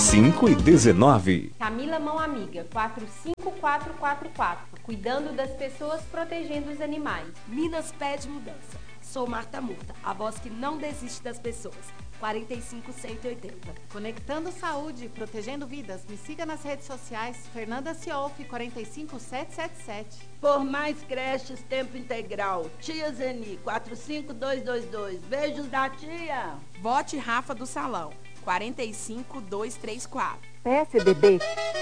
519. Camila Mão Amiga, 45444. Cuidando das pessoas, protegendo os animais. Minas pede mudança. Sou Marta Murta, a voz que não desiste das pessoas. 45180. Conectando saúde, protegendo vidas. Me siga nas redes sociais. Fernanda Cioff, 45777. Por mais creches, tempo integral. Tia Zeni, 45222. Beijos da tia. Vote Rafa do Salão, 45234. PSDB